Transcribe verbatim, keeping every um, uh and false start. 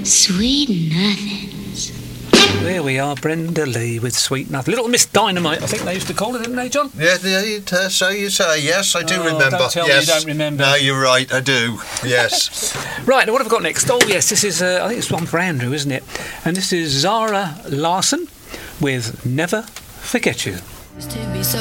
Sweet nothings. There we are, Brenda Lee with Sweet Nothing. Little Miss Dynamite, I think they used to call it, didn't they, John? Yeah, yeah, uh, so you say. Yes, I do Oh, remember. don't tell yes. me you don't remember. No, you're right, I do. Yes. Right, now what have I got next? Oh, yes, this is, uh, I think it's one for Andrew, isn't it? And this is Zara Larson with Never Forget You.